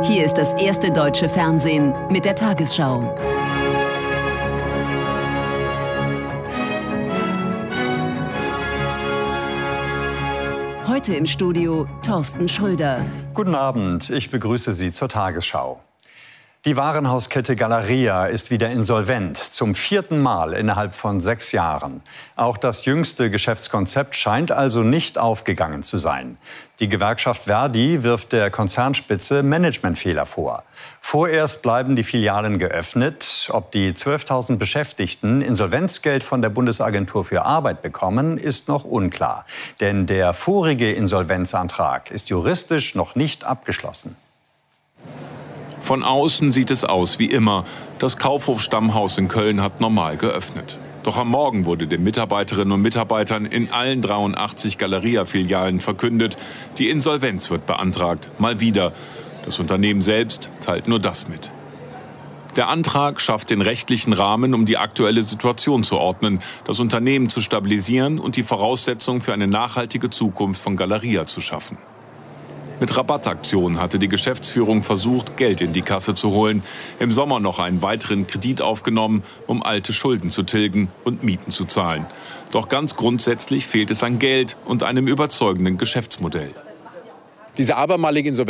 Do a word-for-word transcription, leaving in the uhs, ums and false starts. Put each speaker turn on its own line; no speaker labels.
Hier ist das erste deutsche Fernsehen mit der Tagesschau. Heute im Studio Thorsten Schröder.
Guten Abend, ich begrüße Sie zur Tagesschau. Die Warenhauskette Galeria ist wieder insolvent, zum vierten Mal innerhalb von sechs Jahren. Auch das jüngste Geschäftskonzept scheint also nicht aufgegangen zu sein. Die Gewerkschaft Verdi wirft der Konzernspitze Managementfehler vor. Vorerst bleiben die Filialen geöffnet. Ob die zwölftausend Beschäftigten Insolvenzgeld von der Bundesagentur für Arbeit bekommen, ist noch unklar. Denn der vorige Insolvenzantrag ist juristisch noch nicht abgeschlossen.
Von außen sieht es aus wie immer. Das Kaufhof-Stammhaus in Köln hat normal geöffnet. Doch am Morgen wurde den Mitarbeiterinnen und Mitarbeitern in allen dreiundachtzig Galeria-Filialen verkündet, die Insolvenz wird beantragt. Mal wieder. Das Unternehmen selbst teilt nur das mit. Der Antrag schafft den rechtlichen Rahmen, um die aktuelle Situation zu ordnen, das Unternehmen zu stabilisieren und die Voraussetzungen für eine nachhaltige Zukunft von Galeria zu schaffen. Mit Rabattaktionen hatte die Geschäftsführung versucht, Geld in die Kasse zu holen. Im Sommer noch einen weiteren Kredit aufgenommen, um alte Schulden zu tilgen und Mieten zu zahlen. Doch ganz grundsätzlich fehlt es an Geld und einem überzeugenden Geschäftsmodell.
Diese abermalige Insolvenz